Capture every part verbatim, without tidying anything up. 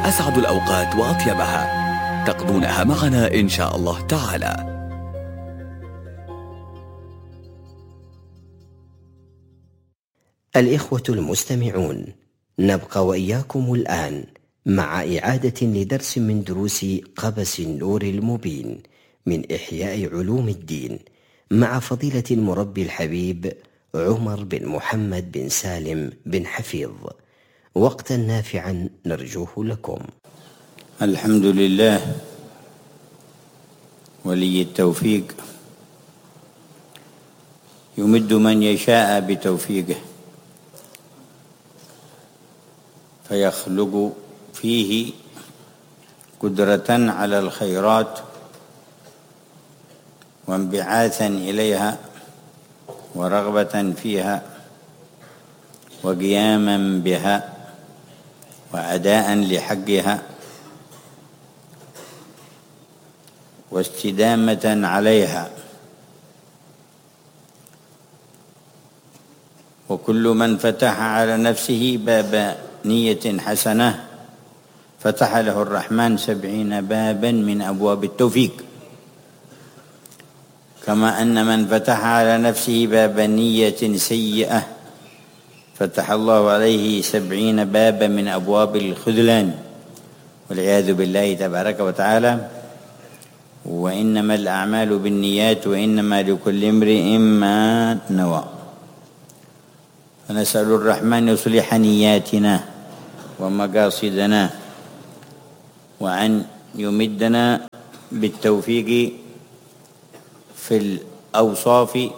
أسعد الأوقات وأطيبها تقضونها معنا إن شاء الله تعالى. الإخوة المستمعون، نبقى وإياكم الآن مع إعادة لدرس من دروس قبس النور المبين من إحياء علوم الدين مع فضيلة المربي الحبيب عمر بن محمد بن سالم بن حفيظ، وقتا نافعا نرجوه لكم. الحمد لله ولي التوفيق، يمد من يشاء بتوفيقه فيخلق فيه قدرة على الخيرات وانبعاثا إليها ورغبة فيها وقياما بها وأداء لحقها واستدامة عليها. وكل من فتح على نفسه باب نية حسنة فتح له الرحمن سبعين بابا من أبواب التوفيق، كما أن من فتح على نفسه باب نية سيئة فتح الله عليه سبعين بابا من أبواب الخذلان والعياذ بالله تبارك وتعالى. وإنما الأعمال بالنيات وإنما لكل امرئ ما نوى. فنسأل الرحمن يصلح نياتنا ومقاصدنا وأن يمدنا بالتوفيق في الأوصاف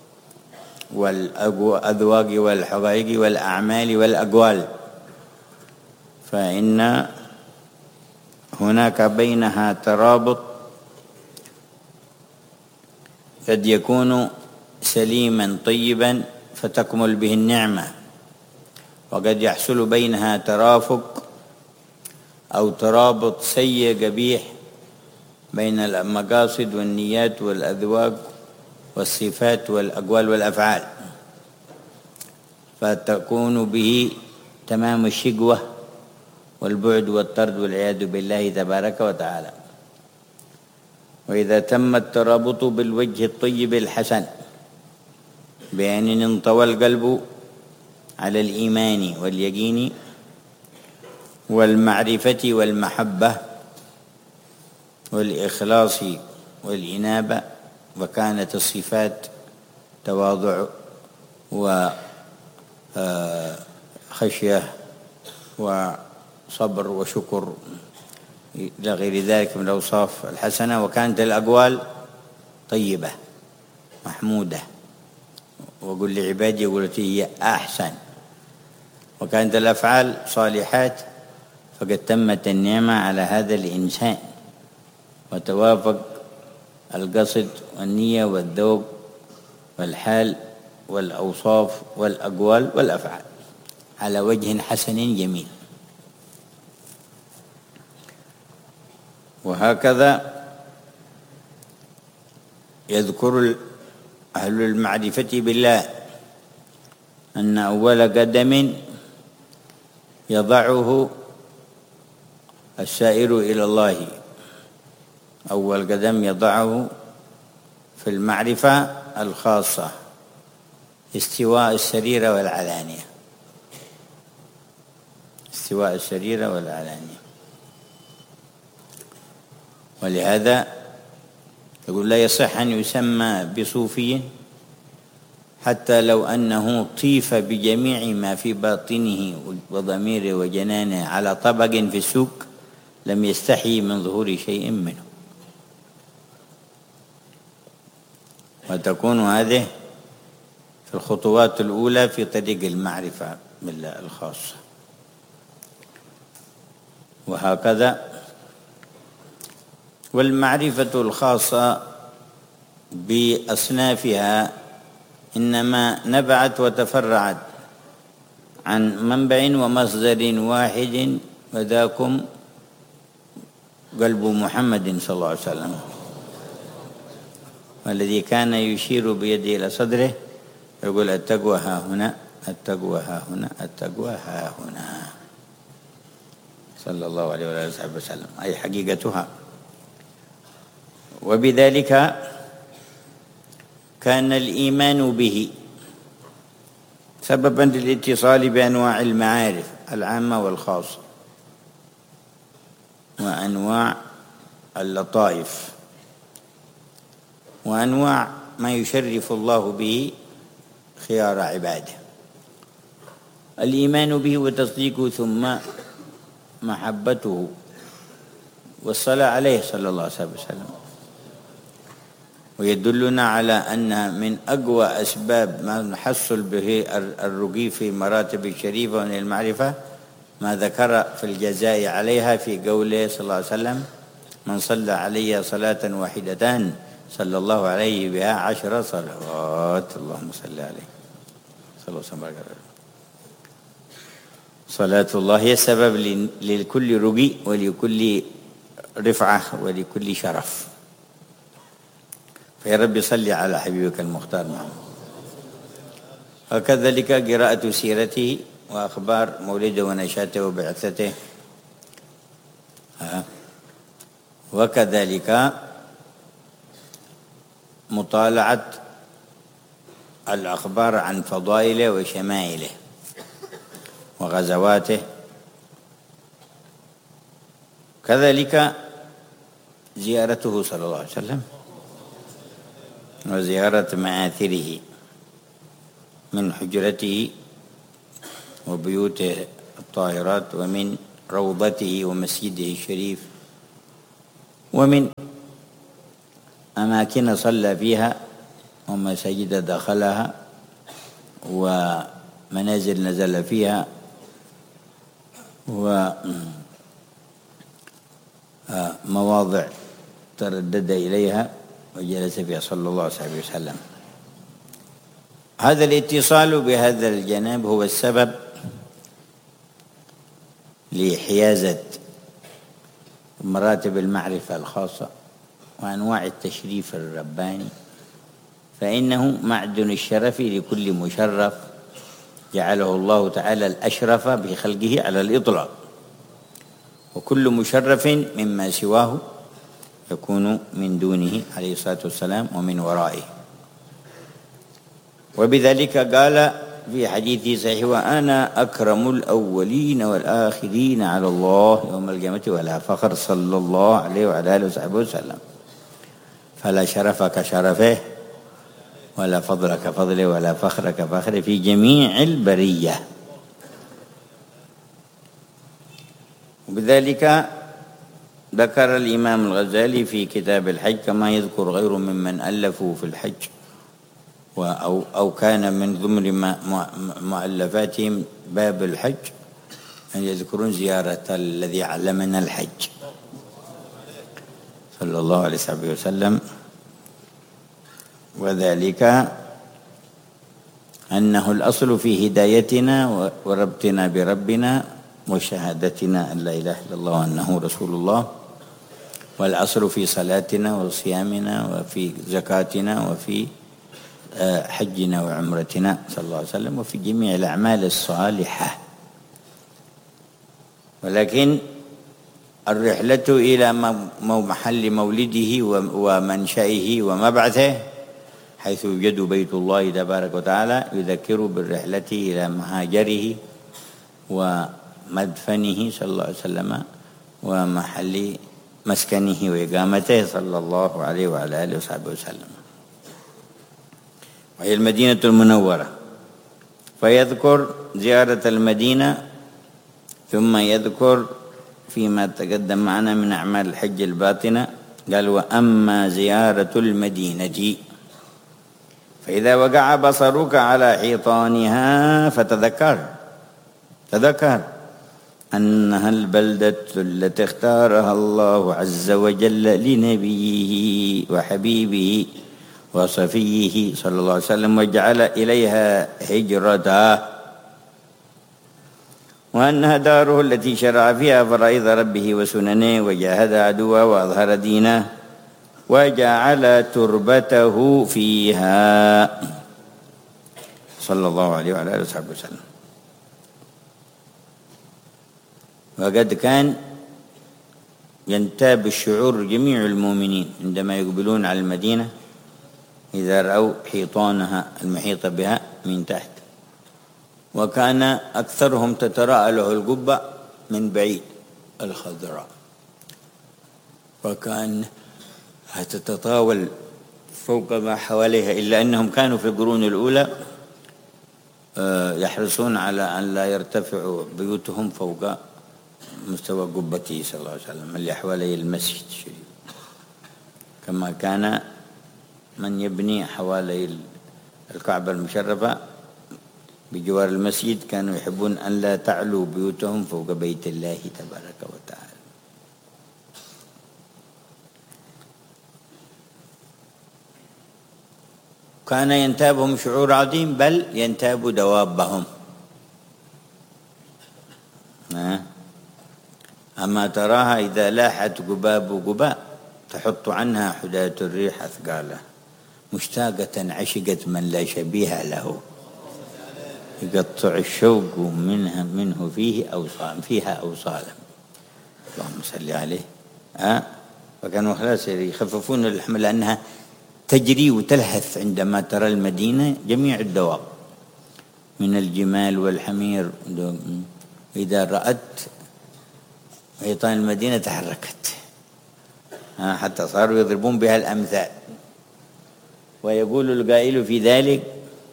والأذواق والحقائق والأعمال والأقوال، فإن هناك بينها ترابط قد يكون سليما طيبا فتكمل به النعمة، وقد يحصل بينها ترافق أو ترابط سيء قبيح بين المقاصد والنيات والأذواق والصفات والأقوال والأفعال، فتكون به تمام الشقوة والبعد والطرد والعياذ بالله تبارك وتعالى. وإذا تم الترابط بالوجه الطيب الحسن بأن انطوى القلب على الإيمان واليقين والمعرفة والمحبة والإخلاص والإنابة، وكانت الصفات تواضع وخشية وصبر وشكر إلى غير ذلك من الأوصاف الحسنة، وكانت الأقوال طيبة محمودة، وقل لعبادي التي هي أحسن، وكانت الأفعال صالحات، فقد تمت النعمة على هذا الإنسان وتوافق القصد والنية والذوق والحال والأوصاف والأقوال والأفعال على وجه حسن جميل. وهكذا يذكر أهل المعرفة بالله أن أول قدم يضعه السائر إلى الله، أول قدم يضعه في المعرفة الخاصة استواء السريرة والعلانية، استواء السريرة والعلانية. ولهذا يقول لا يصح أن يسمى بصوفي حتى لو أنه طيف بجميع ما في باطنه وضميره وجنانه على طبق في السوق لم يستحي من ظهور شيء منه. وتكون هذه في الخطوات الأولى في طريق المعرفة بالله الخاصة. وهكذا والمعرفة الخاصة بأصنافها إنما نبعت وتفرعت عن منبع ومصدر واحد، وذاكم قلب محمد صلى الله عليه وسلم، والذي كان يشير بيده إلى صدره يقول التقوى ها هنا، التقوى ها هنا، التقوى ها هنا. صلى الله عليه وآله وسلم، أي حقيقتها. وبذلك كان الإيمان به سببا للاتصال بأنواع المعارف العامة والخاصة وأنواع اللطائف وأنواع ما يشرف الله به خيار عباده. الإيمان به وتصديقه ثم محبته والصلاة عليه صلى الله عليه وسلم. ويدلنا على أن من أقوى أسباب ما نحصل به الرقي في مراتب الشريفة من المعرفة ما ذكر في الجزاء عليها في قوله صلى الله عليه وسلم: من صلى علي صلاة واحدة صلى الله عليه بها عشر صلوات. اللهم صل عليه صلى الله عليه وسلم. صلاة الله هي السبب لكل رقي ولكل رفعة ولكل شرف. فيا رب صل على حبيبك المختار محمد. وكذلك قراءة سيرته وأخبار مولده ونشاته وبعثته، وكذلك مطالعة الأخبار عن فضائله وشمائله وغزواته، كذلك زيارته صلى الله عليه وسلم وزيارة مآثره من حجرته وبيوته الطاهرات ومن روضته ومسجده الشريف ومن أماكن صلى فيها ومساجد دخلها ومنازل نزل فيها ومواضع تردد إليها وجلس فيها صلى الله عليه وسلم. هذا الاتصال بهذا الجناب هو السبب لحيازة مراتب المعرفة الخاصة وأنواع التشريف الرباني، فإنه معدن الشرف لكل مشرف جعله الله تعالى الأشرف بخلقه على الإطلاق، وكل مشرف مما سواه يكون من دونه عليه الصلاة والسلام ومن ورائه. وبذلك قال في حديث صحيح: وأنا أكرم الأولين والآخرين على الله يوم القيامة ولا فخر، صلى الله عليه وعلى آله وصحبه وسلم. فلا شرف كشرفه ولا فضل كفضله ولا فخر كفخره في جميع البرية. وبذلك ذكر الإمام الغزالي في كتاب الحج كما يذكر غيره ممن ألفوا في الحج أو أو كان من ضمن مؤلفاتهم باب الحج أن يذكرون زيارة الذي علمنا الحج صلى الله عليه وسلم. وذلك أنه الأصل في هدايتنا وربطنا بربنا وشهادتنا أن لا إله إلا الله وأنه رسول الله، والأصل في صلاتنا وصيامنا وفي زكاتنا وفي حجنا وعمرتنا صلى الله عليه وسلم وفي جميع الأعمال الصالحة. ولكن الرحلة إلى محل مولده ومنشئه ومبعثه حيث يوجد بيت الله تبارك وتعالى يذكر بالرحلة إلى مهاجره ومدفنه صلى الله عليه وسلم ومحل مسكنه وإقامته صلى الله عليه وعلى آله وصحبه وسلم، وهي المدينة المنورة. فيذكر زيارة المدينة ثم يذكر فيما تقدم معنا من أعمال الحج الباطنة. قال: وأما زيارة المدينة فإذا وقع بصرك على حيطانها فتذكر تذكر أنها البلدة التي اختارها الله عز وجل لنبيه وحبيبه وصفيه صلى الله عليه وسلم وجعل إليها هجرته، وأنها داره التي شرع فيها فرائض ربه وسننه وجاهد عدوه وأظهر دينه وجعل تربته فيها صلى الله عليه وعلى آله وصحبه وسلم. وقد كان ينتاب الشعور جميع المؤمنين عندما يقبلون على المدينة إذا رأوا حيطانها المحيطة بها من تحت، وكان أكثرهم تتراءى له القبة من بعيد الخضراء، وكان تتطاول فوق ما حواليها، إلا أنهم كانوا في القرون الأولى يحرصون على أن لا يرتفعوا بيوتهم فوق مستوى قبته صلى الله عليه وسلم اللي حوالي المسجد الشريف، كما كان من يبني حوالي الكعبة المشرفة بجوار المسجد كانوا يحبون أن لا تعلو بيوتهم فوق بيت الله تبارك وتعالى. كان ينتابهم شعور عظيم، بل ينتاب دوابهم. أما تراها إذا لاحت قباب قباء تحط عنها حداة الريح أثقاله، مشتاقة عشقت من لا شبيه له، يقطع الشوق منها منه فيه أوصال فيها أوصالا. اللهم صل عليه. أه؟ فكانوا خلاص يخففون الحمل لأنها تجري وتلهث عندما ترى المدينة جميع الدواب من الجمال والحمير، إذا رأت حيطان المدينة تحركت، أه؟ حتى صاروا يضربون بها الأمثال. ويقول القائل في ذلك: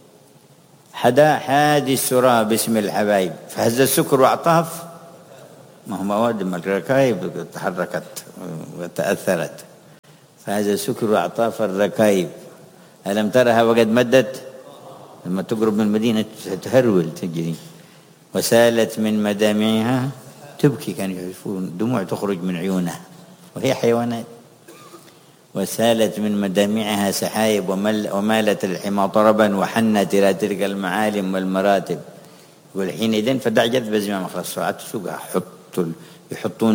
حدا حادي السرى باسم الحبايب، فهز السكر واعطاف، ما هو مواد الركايب تحركت وتأثرت، فهز السكر واعطاف الركايب، ألم ترها وقد مدت؟ لما تقرب من المدينة تهرول تجري. وسالت من مدامعها تبكي، كانوا يشوفون دموع تخرج من عيونها وهي حيوانات. وسالت من مدامعها سحايب، ومالت الحمى طربا، وحنت إلى تلك المعالم والمراتب. والحينئذ فدع جذب الزمام، خلاص ساعات تسوقها، حط يحطون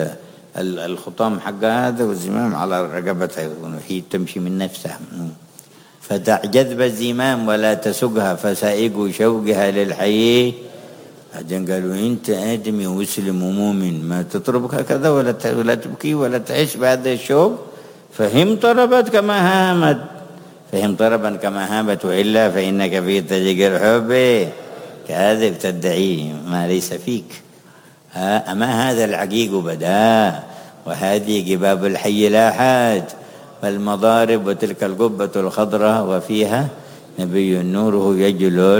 الخطام حق هذا والزمام على رقبتها وهي تمشي من نفسها. فدع جذب الزمام ولا تسقها، فسائق شوقها للحي. بعدين قالوا: انت ادمي ومسلم ومؤمن، ما تطربك هكذا ولا ولا تبكي ولا تعيش بهذا الشوق. فهم طربت كما هامت، فهم طربا كما هامت، وإلا فإنك في تجيك الحب كاذب تدعي ما ليس فيك. أما هذا العقيق بدا، وهذه قباب الحي لاحت، والمضارب وتلك القبة الخضراء وفيها نبي نوره يجلو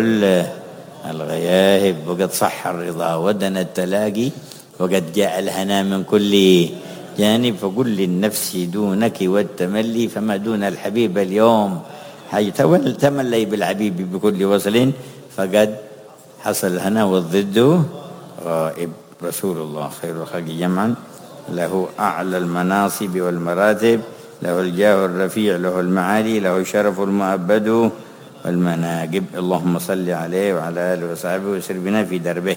الغياهب. وقد صح الرضا ودنا التلاقي، وقد جاء الهنا من كل جانب. فقل للنفس دونك والتملي، فما دون الحبيب اليوم حي تملي بالحبيب بكل وصل، فقد حصل الهنا والضد غائب. رسول الله خير الخلق جمعا، له أعلى المناصب والمراتب، له الجاه الرفيع، له المعالي، له الشرف المؤبد والمناقب. اللهم صل عليه وعلى آله وصحبه وسر بنا في دربه.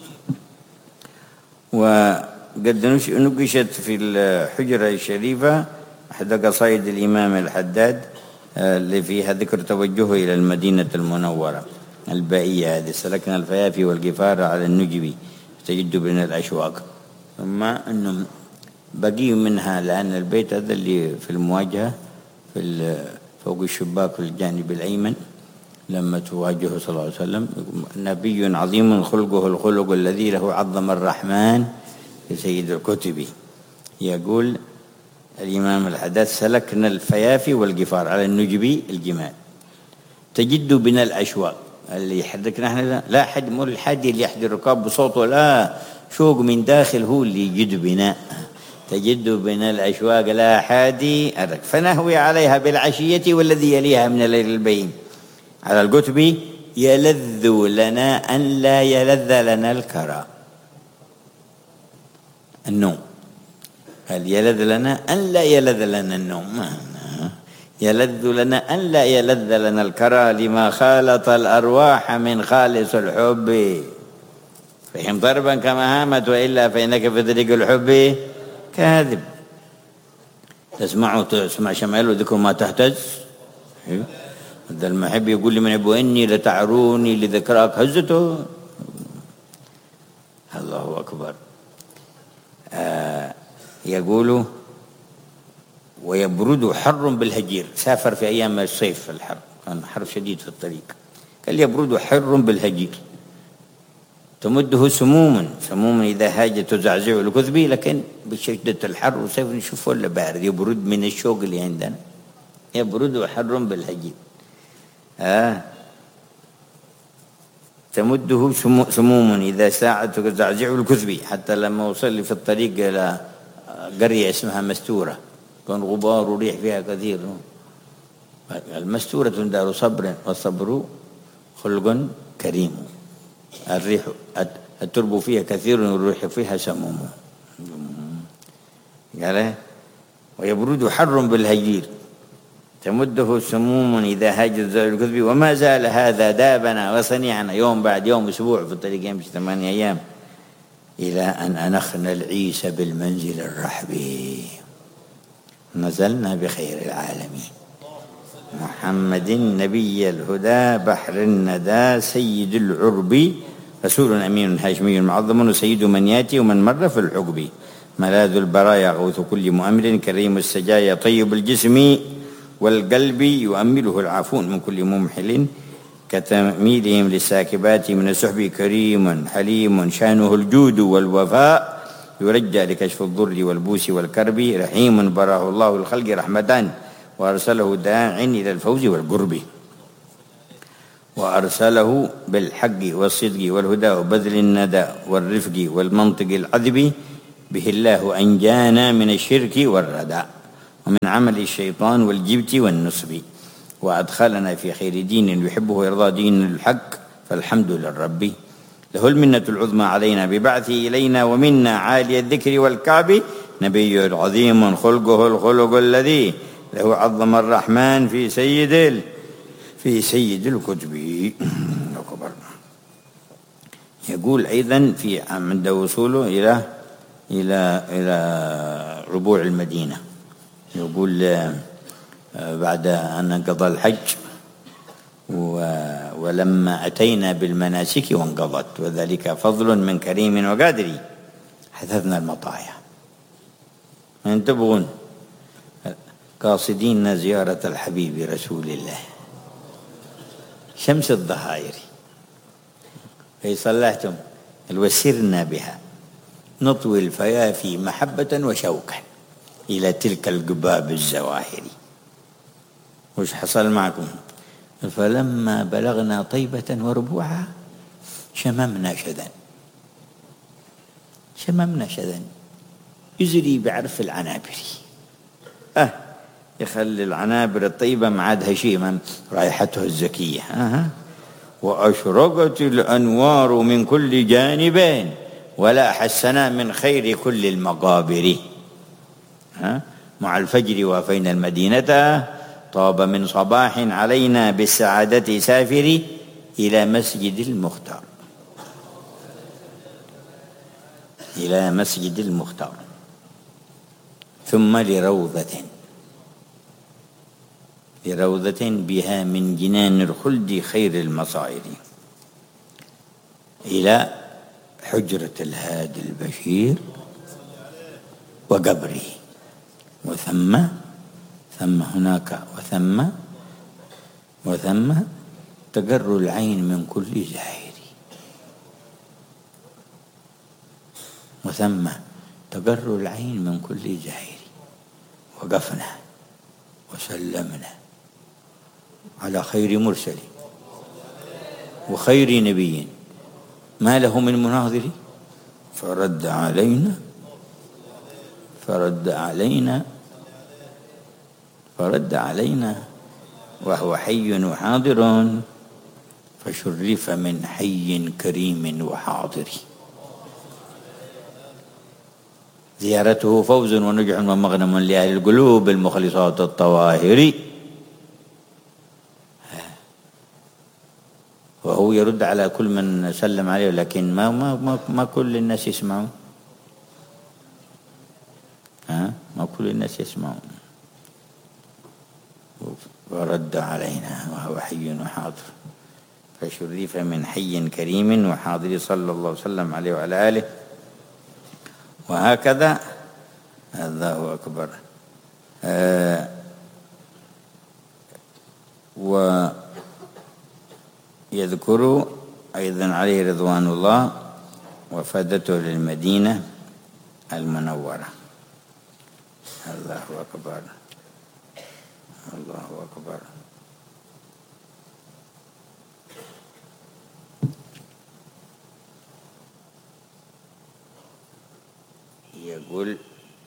وقد نقشت في الحجرة الشريفة أحد قصائد الإمام الحداد اللي فيها ذكر توجهه إلى المدينة المنورة البائية هذه. سلكنا الفيافي والقفار على النجبي تجد بين الأشواق. ثم أنهم بقي منها، لأن البيت هذا اللي في المواجهة في فوق الشباك في الجانب الأيمن لما تواجهه صلى الله عليه وسلم: نبي عظيم خلقه الخلق الذي له عظم الرحمن في سيد الكتب. يقول الإمام الحداد: سلكنا الفيافي والقفار على النجبي الجمال تجد بنا الأشواق. اللي يحركنا احنا لا حد مو الحادي اللي يحدي الركاب بصوته، لا، شوق من داخل هو اللي يجد بنا. تجد بنا الأشواق لا حادي أرك، فنهوي عليها بالعشية والذي يليها من الليل البين. على القتب: يلذ لنا أن لا يلذ لنا الكرى، النوم. قال يلذ لنا أن لا يلذ لنا النوم، يلذ لنا أن لا يلذ لنا الكرى، لما خالط الأرواح من خالص الحب. فهم ضربا كما هامت، وإلا فإنك في طريق الحب كاذب. تسمعوا تسمع شمال وذكر ما تهتز. هذا المحب يقول لمن يحب: إني لتعروني لذكراك هزته. الله أكبر. يقول ويبرد حر بالهجير، سافر في أيام الصيف في الحر، كان حر شديد في الطريق، قال يبرد حر بالهجير تمده سموم سموم إذا هاج تزعزع الكذب، لكن بشدة الحر وصيف نشوف ولا بارد، يبرد من الشوق اللي عندنا، يبرد حر بالهجير. آه تمده سموم إذا ساعة تزعزع الكذب، حتى لما وصل في الطريق إلى قرية اسمها مستورة، كان غبار وريح فيها كثير. المستورة دار صبر، والصبر خلق كريم، الريح الترب فيها كثير والريح فيها سموم. قال ويبرد حر بالهجير تمده سموم إذا هاجت زال الكذب، وما زال هذا دابنا وصنيعنا يوم بعد يوم، أسبوع في الطريق يمشي ثمانية أيام، إلى أن أنخنا العيسى بالمنزل الرحبي، نزلنا بخير العالمين محمد نبي الهدى بحر الندى سيد العرب، رسول أمين هاشمي معظم، وسيد من ياتي ومن مر في الحقب، ملاذ البرايا غوث كل مؤمر، كريم السجايا طيب الجسم والقلب، يؤمله العافون من كل ممحل، كتميلهم للساكبات من السحب، كريم حليم شانه الجود والوفاء، يرجى لكشف الضر والبوس والكرب، رحيم براه الله الخلق رحمتان، وأرسله داع إلى الفوز والقرب، وأرسله بالحق والصدق والهدى وبذل الندى والرفق والمنطق العذب، به الله أنجانا من الشرك والردى، ومن عمل الشيطان والجبت والنصب، وأدخلنا في خير دين يحبه ويرضى دين الحق، فالحمد للرب، له المنة العظمى علينا ببعثه إلينا، ومنا عالي الذكر والكعب، نبي عظيم خلقه الخلق الذي له عظم الرحمن في سيد في سيد الكتب. يقول أيضا في عند وصوله إلى إلى إلى ربوع المدينة، يقول بعد أن انقضى الحج ولما أتينا بالمناسك وانقضت، وذلك فضل من كريم وقادر، حثثنا المطايا من تبغون قاصدين زيارة الحبيب رسول الله شمس الظهائر، أي صلحتم وسرنا بها نطوي الفيافي محبة وشوقا إلى تلك القباب الزواهر. وش حصل معكم؟ فلما بلغنا طيبة وربوعها شممنا شذا، شممنا شذا يزري بعرف العنابر، أه يخلي العنابر الطيبة معادها شيء من رائحته الزكية. أه. وأشرقت الأنوار من كل جانب، ولا حسنا من خير كل المقابر. أه. مع الفجر وافينا المدينة، طاب من صباح علينا بالسعادة سافر، إلى مسجد المختار، إلى مسجد المختار، ثم لروضة لروضة بها من جنان الخلد خير المصائر، إلى حجرة الهادي البشير وقبره، وثم ثم هناك وثم وثم تقر العين من كل زائر، وثم تقر العين من كل زائر، وقفنا وسلمنا على خير مرسل وخير نبي ما له من مناظر، فرد علينا فرد علينا فرد علينا وهو حي وحاضر، فشرف من حي كريم وحاضر. زيارته فوز ونجح ومغنم لأهل القلوب المخلصات الطواهر. وهو يرد على كل من سلم عليه، لكن ما ما ما, ما كل الناس يسمعون، ها ما كل الناس يسمعون. ورد علينا وهو حي وحاضر، فشرف من حي كريم وحاضر صلى الله عليه وسلم عليه وعلى آله. وهكذا الله أكبر. آه ويذكر أيضا عليه رضوان الله وفادته للمدينة المنورة. الله أكبر، الله أكبر. يقول: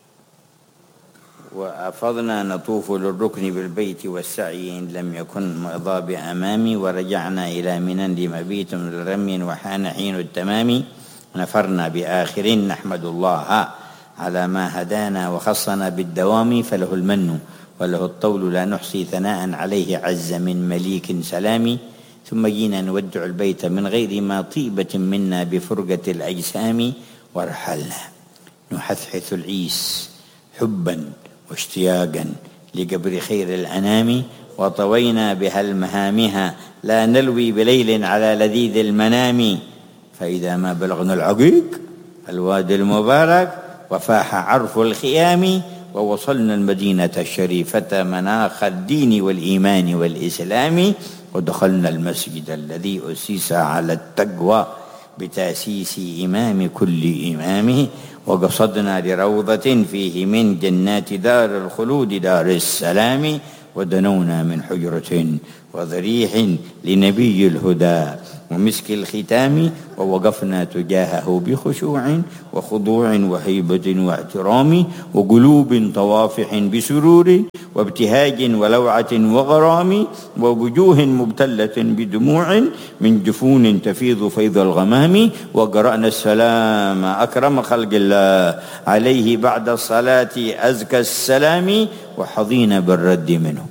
وأفضنا نطوف للركن بالبيت والسعي إن لم يكن مضى أمامي، ورجعنا إلى منى لمبيت لرمي وحان حين التمام، نفرنا بآخر نحمد الله على ما هدانا وخصنا بالدوام، فله المن وله الطول لا نحصي ثناء عليه عز من مليك سلام. ثم جينا نودع البيت من غير ما طيبة منا بفرقة الأجسام، ورحلنا نحثحث العيس حبا واشتياقا لقبر خير الأنام، وطوينا بها المهامها لا نلوي بليل على لذيذ المنام. فإذا ما بلغنا العقيق الوادي المبارك وفاح عرف الخيام، ووصلنا المدينة الشريفة مناخ الدين والإيمان والإسلام، ودخلنا المسجد الذي أسس على التقوى بتأسيس إمام كل إمامه، وقصدنا لروضة فيه من جنات دار الخلود دار السلام، ودنونا من حجرة وضريح لنبي الهدى ومسك الختام، ووقفنا تجاهه بخشوع وخضوع وهيبة واحترام، وقلوب طوافح بسرور وابتهاج ولوعة وغرام، ووجوه مبتلة بدموع من جفون تفيض فيض الغمام، وقرأنا السلام أكرم خلق الله عليه بعد الصلاة أزكى السلام، وحظينا بالرد منه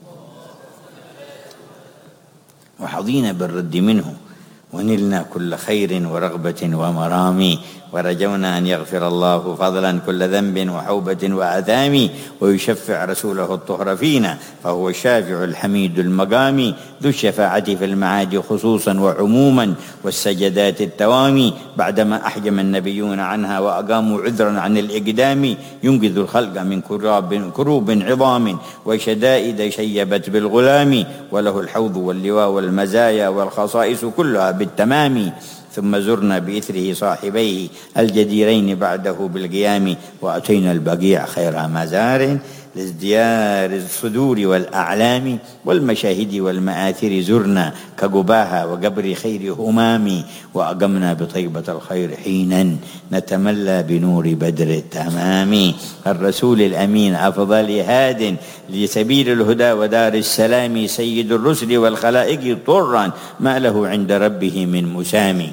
وحظينا بالرد منه ونلنا كل خير ورغبة ومرام، ورجونا أن يغفر الله فضلا كل ذنب وحوبة وآثام، ويشفع رسوله الطهر فينا، فهو الشافع الحميد المقام، ذو الشفاعة في المعاد خصوصا وعموما، والسجدات التوامي بعدما أحجم النبيون عنها وأقاموا عذرا عن الإقدام، ينقذ الخلق من كراب, كروب عظام وشدائد شيبت بالغلام، وله الحوض واللواء والمزايا والخصائص كلها بالتمام. ثم زرنا بإثره صاحبيه الجديرين بعده بالقيام، وأتينا البقيع خير مزار لازديار الصدور والأعلام، والمشاهد والمآثر زرنا كقباها وقبر خير همام، وأقمنا بطيبة الخير حينا نتملى بنور بدر التمام، الرسول الأمين أفضل هاد لسبيل الهدى ودار السلام، سيد الرسل والخلائق طرا ما له عند ربه من مسام.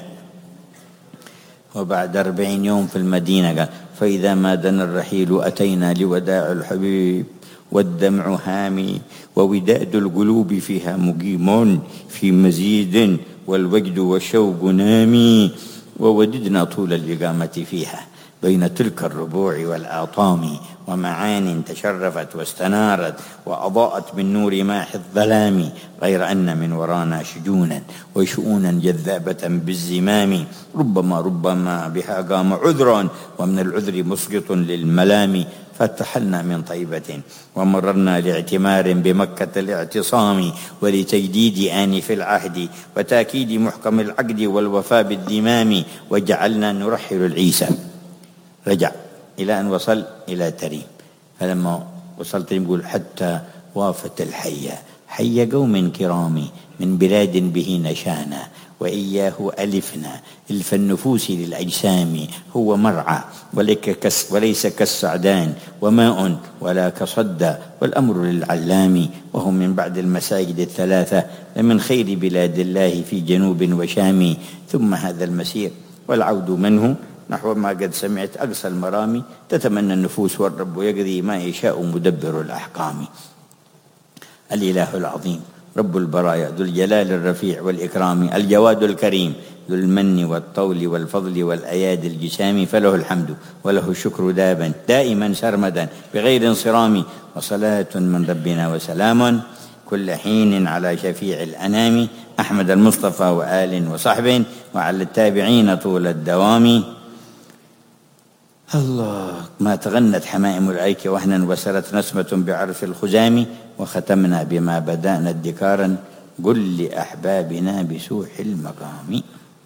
وبعد أربعين يوم في المدينة فإذا ما دنا الرحيل أتينا لوداع الحبيب والدمع هامي، ووداد القلوب فيها مقيم في مزيد، والوجد والشوق نامي، ووددنا طول الإقامة فيها بين تلك الربوع والآطام، ومعان تشرفت واستنارت وأضاءت من نور ماح الظلام، غير أن من ورانا شجونا وشؤونا جذابة بالزمام، ربما ربما بها قام عذر ومن العذر مسقط للملام، فارتحلنا من طيبة ومررنا لاعتمار بمكة الاعتصام، ولتجديد آنف العهد وتأكيد محكم العقد والوفاء بالذمام، وجعلنا نرحل العيسى. رجع إلى أن وصل إلى تريم، فلما وصل تريم يقول: حتى وافت الحية حي قوم كرام من بلاد به نشانا، وإياه ألفنا ألف النفوس للأجسام، هو مرعى وليس كالسعدان وماء ولا كصدى، والأمر للعلام، وهم من بعد المساجد الثلاثة لمن خير بلاد الله في جنوب وشام. ثم هذا المسير والعود منه نحو ما قد سمعت أقصى المرام، تتمنى النفوس والرب يقضي ما يشاء مدبر الأحكام. الإله العظيم رب البرايا ذو الجلال الرفيع والإكرام، الجواد الكريم ذو المن والطول والفضل والأياد الجسام، فله الحمد وله الشكر دابا دائما سرمدا بغير انصرام، وصلاة من ربنا وسلام كل حين على شفيع الأنام، أحمد المصطفى وآل وصحبه وعلى التابعين طول الدوام. الله ما تغنت حمائم الأيك وهنا وسرت نسمة بعرف الخزام وختمنا بما بدأنا ادكارا قل لأحبابنا بسوح المقام.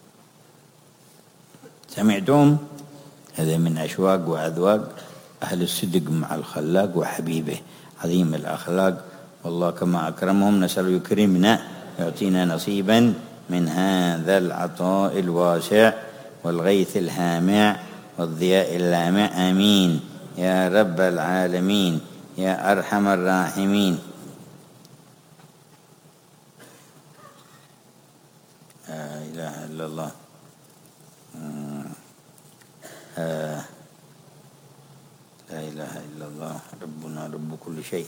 سمعتم؟ هذا من أشواق وأذواق أهل الصدق مع الخلاق وحبيبه عظيم الأخلاق، والله كما أكرمهم نسأل يكرمنا يعطينا نصيبا من هذا العطاء الواسع والغيث الهامع والضياء اللامع، آمين يا رب العالمين يا أرحم الراحمين. لا إله إلا الله. آه لا إله إلا الله ربنا رب كل شيء.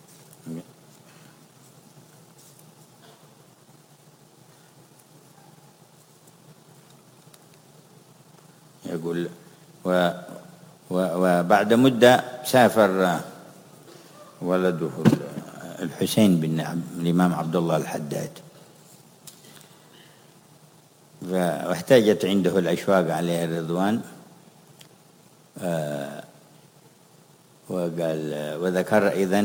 يقول و وبعد مدة سافر ولده الحسين بن الإمام عبد الله الحداد، واحتاجت عنده الأشواق عليه الرضوان، وقال وذكر إذن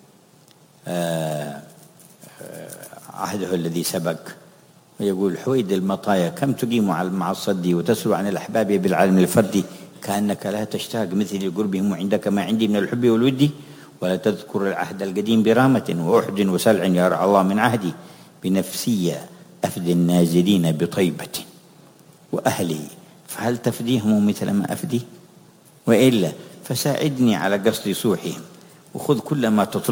عهده الذي سبق، ويقول حويد المطايا كم تقيم مع الصدي وتسلو عن الأحباب بالعالم الفردي كأنك لا تشتاق مثل قربهم وعندك ما عندي من الحب والود، ولا تذكر العهد القديم برامة وأحد وسلع يا رعى الله من عهدي بنفسية أفدي النازلين بطيبة وأهلي فهل تفديهم مثل ما أفدي، وإلا فساعدني على قصد صوحهم وخذ كل ما تطلب